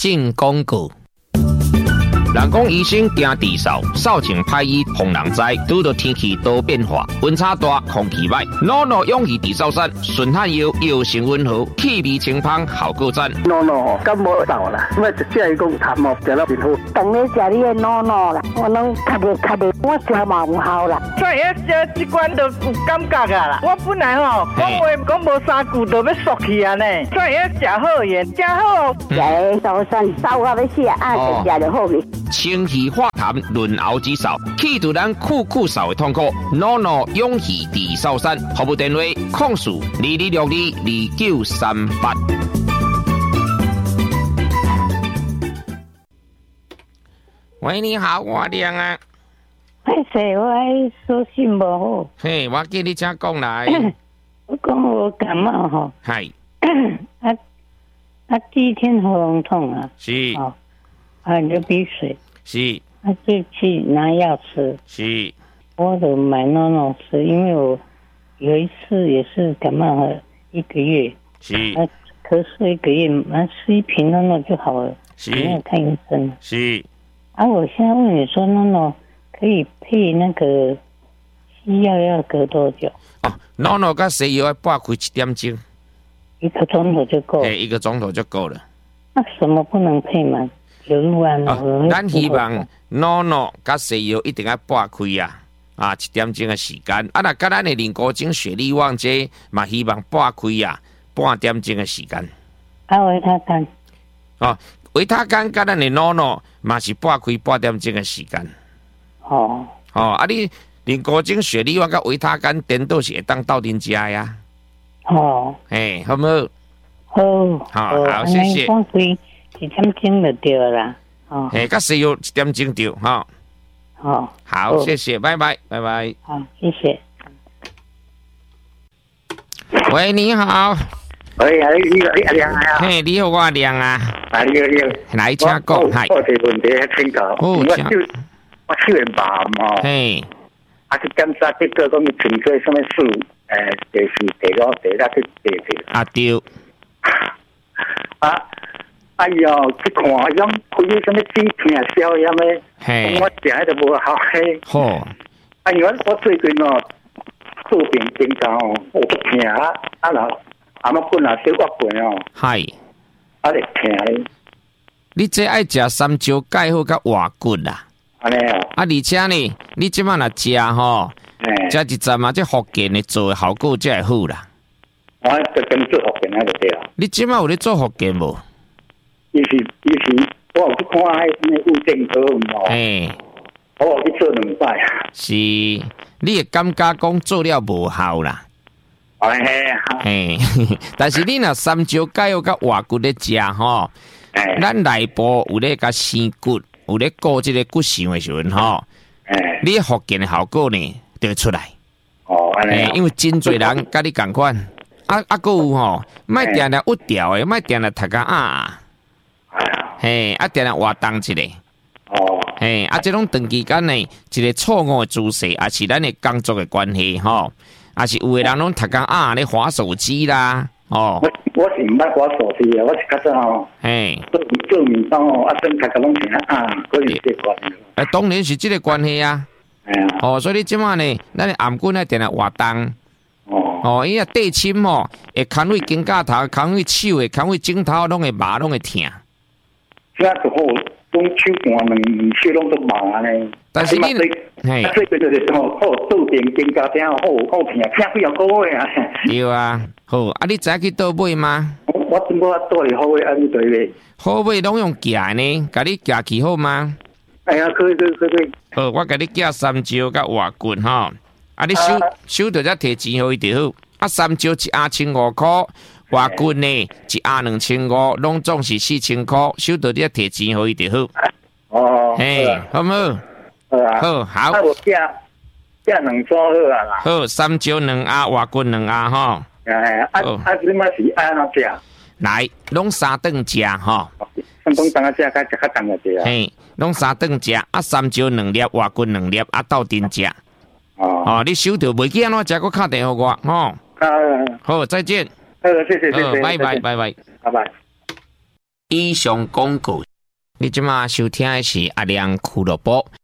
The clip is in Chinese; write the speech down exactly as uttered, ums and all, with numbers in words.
进广告。人讲医生惊治扫，扫帚歹医防人灾。拄到天气多变化，温差大，空气歹。诺诺勇气治扫山，顺汗药药性温和，气味清芳，效果赞。 诺诺感冒扫啦，我只只讲感冒食了真好。 当然食你的诺诺啦，我拢卡着卡着，我食嘛有效啦。 所以这这罐都有感觉啊啦。我本来吼讲话讲无三句就要缩去啊呢，所以食好盐，食好。 食扫山扫我要死啊，食食就好去。 清气化痰，润喉止扫，去除咱酷酷扫的痛苦。诺诺勇气治扫山，服务电话：控诉二二六二二九三八。喂，你好，我亮啊。 哎，是我手信无好。 嘿，我叫你请讲来。 我讲我感冒吼。 嗨。 啊啊，第一天喉咙痛啊。 是。 哦。啊，流鼻水。 是。 啊，就去拿药吃。 是。 我都买诺诺吃，因为我有一次也是感冒了一个月。 是。 啊，咳嗽一个月，啊，吃一瓶诺诺就好了。 是。 没有看医生。 是。 啊，我现在问你说，诺诺可以配那个西药要隔多久？ 哦，诺诺跟西药要擘开一点钟， 一个钟头就够了。 哎，一个钟头就够了。 那什么不能配吗？有路啊， 哦，咱希望诺诺跟西药一定要擘开啊，啊，一点钟的时间。啊，那跟咱的林国精雪利旺这嘛，希望擘开啊，半点钟的时间。 啊，维他干。 哦。维他干跟咱的诺诺嘛是擘开半点钟的时间。 哦。 哦，啊你林国精雪利旺跟维他干颠倒是会当斗阵食呀。 哦。 哎，好唔好？ 好。 好，好，谢谢。 半开一点钟就对啦。哦。 哎，甲西药一点钟对，哈。 哦。 好，谢谢，拜拜，拜拜。 好，谢谢。 喂，你好。 喂，阿你阿亮啊！ 嘿，你好，我亮啊。 啊，你好，你好。 来，请讲， 系。我这问题请教。哦，我手我手会麻嘛。 嘿。 啊，去检查结果讲你存在什么事？诶，第四、第六、第六、第第第。 啊对。 啊，哎呦，去看样开什么止痛消炎的， 嘿。 我食迄都无效嘿。 好。 哎呦，我最近哦，做病增加哦，我不痛啊，啊然后。啊！我本来小我病哦， 嗨， 啊，会疼咧。 你这爱食三椒钙好甲活骨啦。 安尼啊。啊， 而且呢，你即摆若食吼，食一阵嘛，这福建的做的效果才会好啦。 我就跟做福建那个对啦。 你即摆有咧做福建无？ 伊是伊是，我有去看迄什么物证科唔嘿。 我有去做两摆。 是，你会感觉讲做了无效啦？嘿，但是你若三椒钙有甲活骨咧食吼，咱内部有咧甲生骨，有咧顾即个骨髓的时阵吼，你福建的效果呢就会出来。 哦，安尼。 因为真侪人甲你共款，啊啊，佫有吼，莫定定屈掉的，莫定定读甲啊，嘿，啊定定活动一下。 哦。 嘿，啊，即种长期间呢，一个错误的姿势，也是咱的工作的关系吼。啊，是有的人拢读讲啊，咧滑手机啦，哦。我我是唔捌滑手机啊，我是较早吼， 嘿， 做做面包哦，啊，真读个拢听啊，嗰是这关系。 啊，当然是这个关系啊。 哎呀。 哦，所以你即马呢，咱的颔棍咧定定活动。哦。哦，伊啊地深哦，会牵位肩胛头，牵位手的，牵位颈头，拢会麻，拢会疼。 这就好，讲手汗两手拢都麻呢。 但是你， 嘿，最近就是吼，好做电肩胛顶好好疼，疼几啊个月啊。 对啊，好，啊，你知去倒买吗？ 我我真无倒去好位，啊，你对咧？ 好买拢用夹呢，甲你夹起好吗？ 哎呀，可以可以可以可以。 好，我甲你夹三椒甲活骨吼，啊，你收收到才摕钱互伊就好。啊，三椒一盒千五块，活骨呢一盒两千五，拢总是四千块，收到你才摕钱互伊就好。 哦。 嘿，好唔好？好，好。 啊，我寄寄两组好啊啦。 好，三椒两盒，活骨两盒吼。 哎，啊啊，你嘛是安怎食？ 来，拢三顿食吼。 三顿当啊食，较食较重个食啊。 嘿，拢三顿食，啊，三椒两粒，活骨两粒，啊，斗阵食。哦。哦，你收到袂记安怎食，佮敲电话我吼。好，再见。 好，谢谢谢谢。 拜拜拜拜拜拜。 以上广告。你即马收听的是阿亮俱乐部。